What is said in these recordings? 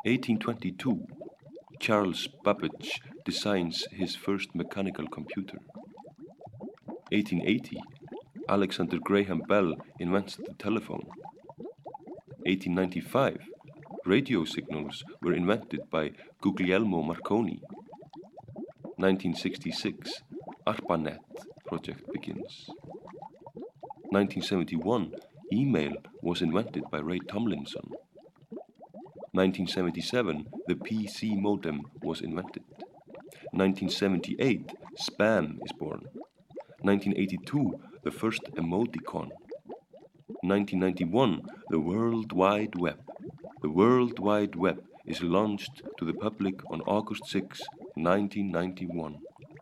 1822, Charles Babbage designs his first mechanical computer. 1880, Alexander Graham Bell invents the telephone. 1895, radio signals were invented by Guglielmo Marconi. 1966, ARPANET project begins. 1971, email was invented by Ray Tomlinson. 1977, the PC modem was invented. 1978, spam is born. 1982, the first emoticon. 1991, the World Wide Web. The World Wide Web is launched to the public on August 6, 1991.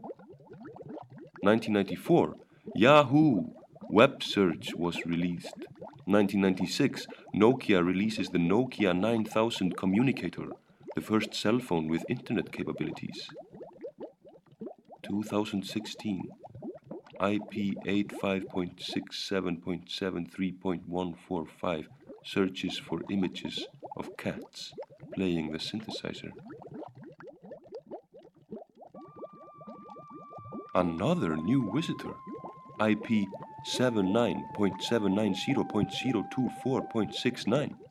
1994, Yahoo! Web search was released. 1996, Nokia releases the Nokia 9000 communicator, the first cell phone with internet capabilities. 2016, IP 85.67.73.145 searches for images of cats playing the synthesizer. Another new visitor, IP 79.790.024.69.